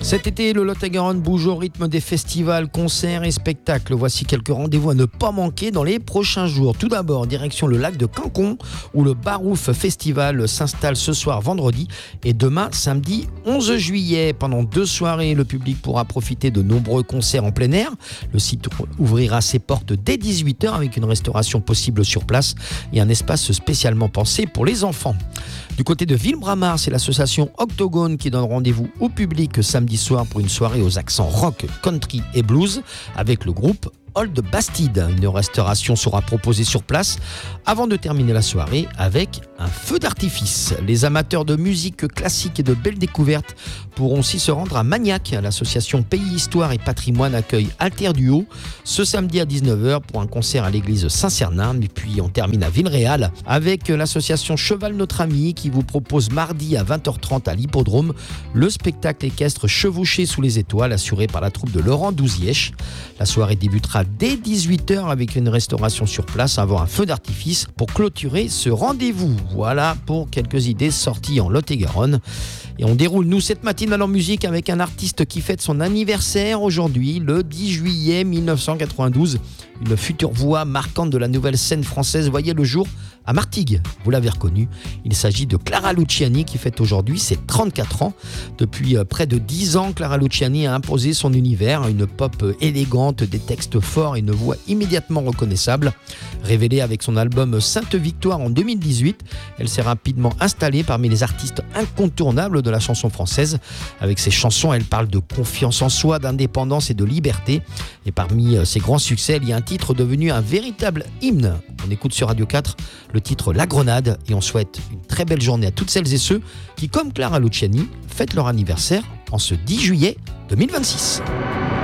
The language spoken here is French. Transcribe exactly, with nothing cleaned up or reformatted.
Cet été, le Lot-et-Garonne bouge au rythme des festivals, concerts et spectacles. Voici quelques rendez-vous à ne pas manquer dans les prochains jours. Tout d'abord, direction le lac de Cancon, où le Barouf Festival s'installe ce soir vendredi et demain samedi onze juillet. Pendant deux soirées, le public pourra profiter de nombreux concerts en plein air. Le site ouvrira ses portes dès dix-huit heures avec une restauration possible sur place et un espace spécialement pensé pour les enfants. Du côté de Villebramar, c'est l'association Octogone qui donne rendez-vous au public samedi soir pour une soirée aux accents rock, country et blues avec le groupe Old Bastide. Une restauration sera proposée sur place avant de terminer la soirée avec un feu d'artifice. Les amateurs de musique classique et de belles découvertes pourront aussi se rendre à Magnac. L'association Pays Histoire et Patrimoine accueille Alter Duo ce samedi à dix-neuf heures pour un concert à l'église Saint-Cernin. Et puis on termine à Villeréal avec l'association Cheval Notre Ami qui vous propose mardi à vingt heures trente à l'hippodrome le spectacle équestre Chevauché sous les étoiles assuré par la troupe de Laurent Douzièche. La soirée débutera dès dix-huit heures avec une restauration sur place avant un feu d'artifice pour clôturer ce rendez-vous. Voilà pour quelques idées sorties en Lot-et-Garonne. Et on déroule, nous, cette matinale en musique avec un artiste qui fête son anniversaire aujourd'hui, le dix juillet mille neuf cent quatre-vingt-douze. Une future voix marquante de la nouvelle scène française voyait le jour à Martigues. Vous l'avez reconnu, il s'agit de Clara Luciani qui fête aujourd'hui ses trente-quatre ans. Depuis près de dix ans, Clara Luciani a imposé son univers, une pop élégante, des textes forts et une voix immédiatement reconnaissable. Révélée avec son album Sainte Victoire en deux mille dix-huit, elle s'est rapidement installée parmi les artistes incontournables de la chanson française. Avec ses chansons, elle parle de confiance en soi, d'indépendance et de liberté. Et parmi ses grands succès, il y a un titre devenu un véritable hymne. On écoute sur Radio quatre le titre La Grenade et on souhaite une très belle journée à toutes celles et ceux qui, comme Clara Luciani, fêtent leur anniversaire en ce dix juillet deux mille vingt-six.